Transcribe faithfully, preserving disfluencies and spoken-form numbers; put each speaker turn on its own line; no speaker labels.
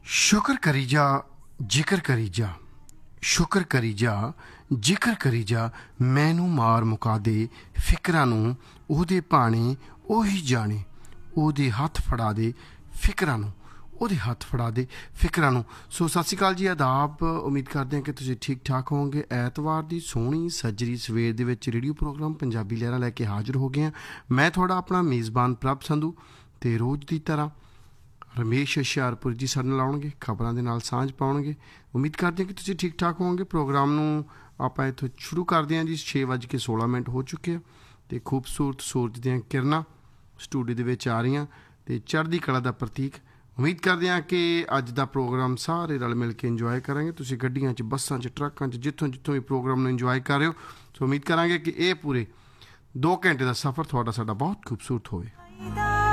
ਸ਼ੁਕਰ ਕਰੀ ਜਾ ਜ਼ਿਕਰ ਕਰੀ ਜਾ ਸ਼ੁਕਰ ਕਰੀ ਜਾ ਜ਼ਿਕਰ ਕਰੀ ਜਾ ਮੈਨੂੰ ਮਾਰ ਮੁਕਾ ਦੇ ਫਿਕਰਾਂ ਨੂੰ ਉਹਦੇ ਭਾਣੇ ਉਹੀ ਜਾਣੇ ਉਹਦੇ ਹੱਥ ਫੜਾ ਦੇ ਫਿਕਰਾਂ ਨੂੰ ਉਹਦੇ ਹੱਥ ਫੜਾ ਦੇ ਫਿਕਰਾਂ ਨੂੰ। ਸੋ ਸਤਿ ਸ਼੍ਰੀ ਅਕਾਲ ਜੀ, ਆਦਾਬ। ਉਮੀਦ ਕਰਦੇ ਹਾਂ ਕਿ ਤੁਸੀਂ ਠੀਕ ਠਾਕ ਹੋਵੋਗੇ। ਐਤਵਾਰ ਦੀ ਸੋਹਣੀ ਸੱਜਰੀ ਸਵੇਰ ਦੇ ਵਿੱਚ ਰੇਡੀਓ ਪ੍ਰੋਗਰਾਮ ਪੰਜਾਬੀ ਲਹਿਰਾਂ ਲੈ ਕੇ ਹਾਜ਼ਰ ਹੋ ਗਏ ਹਾਂ। ਮੈਂ ਤੁਹਾਡਾ ਆਪਣਾ ਮੇਜ਼ਬਾਨ ਪ੍ਰਭ ਸੰਧੂ ਅਤੇ ਰੋਜ਼ ਦੀ ਤਰ੍ਹਾਂ ਰਮੇਸ਼ ਹੁਸ਼ਿਆਰਪੁਰ ਜੀ ਸਾਡੇ ਨਾਲ ਆਉਣਗੇ, ਖਬਰਾਂ ਦੇ ਨਾਲ ਸਾਂਝ ਪਾਉਣਗੇ। ਉਮੀਦ ਕਰਦੇ ਹਾਂ ਕਿ ਤੁਸੀਂ ਠੀਕ ਠਾਕ ਹੋਵੋਗੇ। ਪ੍ਰੋਗਰਾਮ ਨੂੰ ਆਪਾਂ ਇੱਥੋਂ ਸ਼ੁਰੂ ਕਰਦੇ ਹਾਂ ਜੀ। ਛੇ ਵੱਜ ਕੇ ਸੋਲਾਂ ਮਿੰਟ ਹੋ ਚੁੱਕੇ ਆ ਅਤੇ ਖੂਬਸੂਰਤ ਸੂਰਜ ਦੀਆਂ ਕਿਰਨਾਂ ਸਟੂਡੀਓ ਦੇ ਵਿੱਚ ਆ ਰਹੀਆਂ ਅਤੇ ਚੜ੍ਹਦੀ ਕਲਾ ਦਾ ਪ੍ਰਤੀਕ। ਉਮੀਦ ਕਰਦੇ ਹਾਂ ਕਿ ਅੱਜ ਦਾ ਪ੍ਰੋਗਰਾਮ ਸਾਰੇ ਰਲ ਮਿਲ ਕੇ ਇੰਜੋਏ ਕਰਾਂਗੇ। ਤੁਸੀਂ ਗੱਡੀਆਂ 'ਚ, ਬੱਸਾਂ 'ਚ, ਟਰੱਕਾਂ 'ਚ, ਜਿੱਥੋਂ ਜਿੱਥੋਂ ਵੀ ਪ੍ਰੋਗਰਾਮ ਨੂੰ ਇੰਜੋਏ ਕਰ ਰਹੇ ਹੋ। ਸੋ ਉਮੀਦ ਕਰਾਂਗੇ ਕਿ ਇਹ ਪੂਰੇ ਦੋ ਘੰਟੇ ਦਾ ਸਫ਼ਰ ਤੁਹਾਡਾ ਸਾਡਾ ਬਹੁਤ ਖੂਬਸੂਰਤ ਹੋਵੇ।